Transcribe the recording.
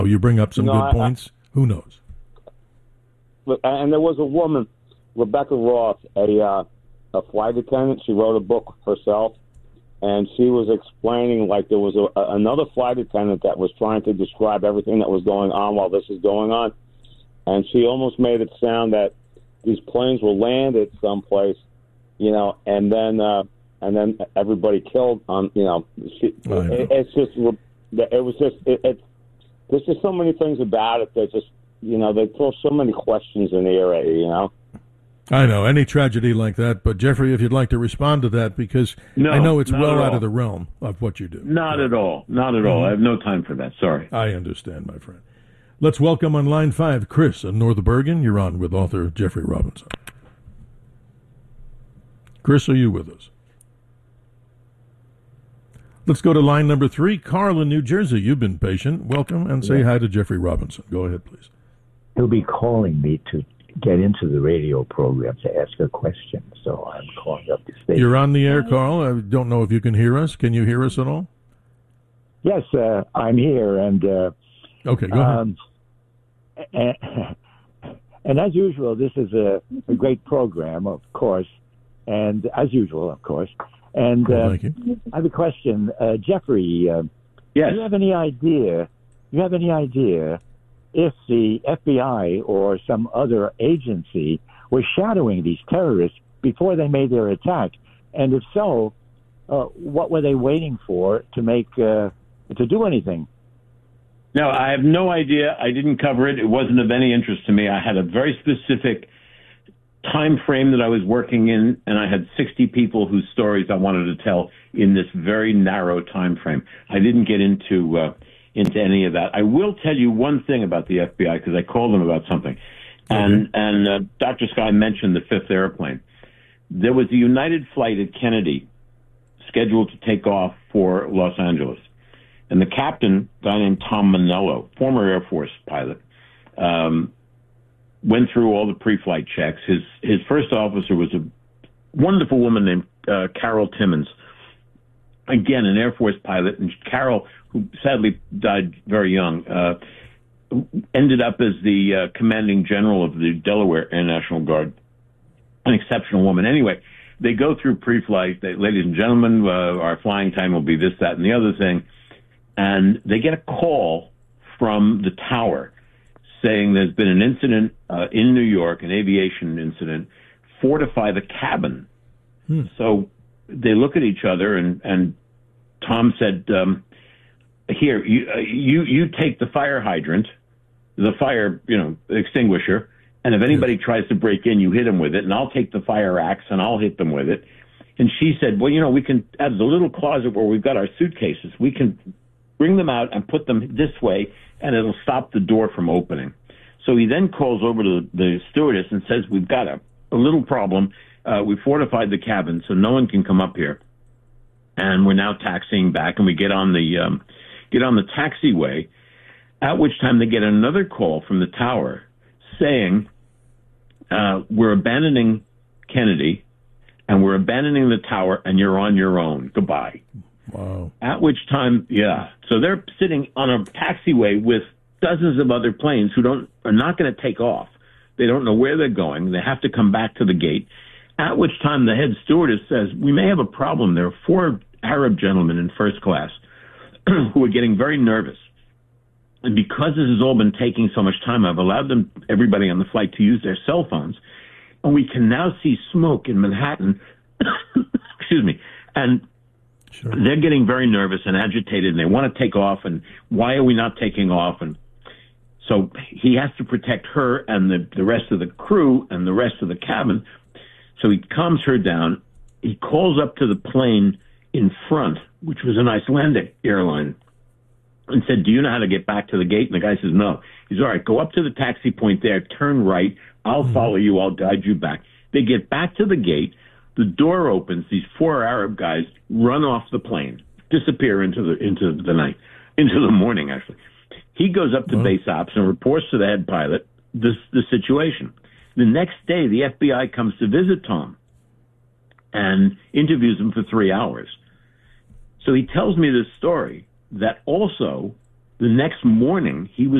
Oh, you bring up some good points. Who knows? And there was a woman, Rebecca Roth, a flight attendant. She wrote a book herself, and she was explaining like there was another flight attendant that was trying to describe everything that was going on while this is going on, and she almost made it sound that these planes were landed someplace, and then everybody killed on, it's just, it was just, there's just so many things about it that just, they throw so many questions in the air at you, I know, any tragedy like that, but Jeffrey, if you'd like to respond to that, because I know it's well out of the realm of what you do. Not at all. Not at all. I have no time for that. Sorry. I understand, my friend. Let's welcome on line 5, Chris in North Bergen. You're on with author Jeffrey Robinson. Chris, are you with us? Let's go to line number 3, Carl in New Jersey. You've been patient. Welcome, and say hi to Jeffrey Robinson. Go ahead, please. He'll be calling me to get into the radio program to ask a question, so I'm calling up the station. You're on the air, Carl. I don't know if you can hear us. Can you hear us at all? Yes, I'm here, and okay, go ahead. And as usual, this is a great program, of course, and as usual, of course. And thank you. I have a question, Jeffrey. Yes. Do you have any idea? If the FBI or some other agency was shadowing these terrorists before they made their attack? And if so, what were they waiting for to make to do anything? No, I have no idea. I didn't cover it. It wasn't of any interest to me. I had a very specific time frame that I was working in, and I had 60 people whose stories I wanted to tell in this very narrow time frame. I didn't get into any of that. I will tell you one thing about the FBI, because I called them about something. And Dr. Sky mentioned the 5th airplane. There was a United flight at Kennedy scheduled to take off for Los Angeles. And the captain, a guy named Tom Manello, former Air Force pilot, went through all the pre-flight checks. His first officer was a wonderful woman named Carol Timmons, again, an Air Force pilot. And Carol, who sadly died very young, ended up as the commanding general of the Delaware Air National Guard, an exceptional woman. Anyway, they go through pre-flight. Ladies and gentlemen, our flying time will be this, that, and the other thing. And they get a call from the tower saying there's been an incident in New York, an aviation incident. Fortify the cabin. So they look at each other, and Tom said, here, you take the fire hydrant, the fire, extinguisher, and if anybody tries to break in, you hit them with it, and I'll take the fire axe, and I'll hit them with it. And she said, well, we can, at the little closet where we've got our suitcases, we can bring them out and put them this way, and it'll stop the door from opening. So he then calls over to the stewardess and says, we've got a little problem. We fortified the cabin so no one can come up here. And we're now taxiing back, and we get on the taxiway, at which time they get another call from the tower saying, we're abandoning Kennedy, and we're abandoning the tower, and you're on your own. Goodbye. Wow. At which time, so they're sitting on a taxiway with dozens of other planes who are not going to take off. They don't know where they're going. They have to come back to the gate. At which time the head stewardess says, we may have a problem. There are 4 Arab gentlemen in first class who are getting very nervous. And because this has all been taking so much time, I've allowed everybody on the flight to use their cell phones. And we can now see smoke in Manhattan. Excuse me. And sure. They're getting very nervous and agitated, and they want to take off. And why are we not taking off? And so he has to protect her and the rest of the crew and the rest of the cabin. So he calms her down. He calls up to the plane in front, which was an Icelandic airline, and said, do you know how to get back to the gate? And the guy says, no. He's all right, go up to the taxi point there, turn right. I'll follow you. I'll guide you back. They get back to the gate. The door opens. These 4 Arab guys run off the plane, disappear into the night, into the morning, actually. He goes up to base ops and reports to the head pilot the situation. The next day, the FBI comes to visit Tom and interviews him for 3 hours. So he tells me this story that also The next morning, he was